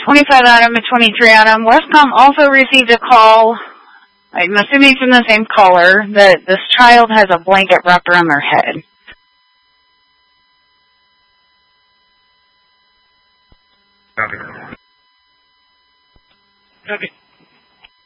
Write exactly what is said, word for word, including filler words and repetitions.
twenty-five Adam and twenty-three Adam. Westcom also received a call, I'm assuming from the same caller, that this child has a blanket wrapped around their head. Copy. Copy.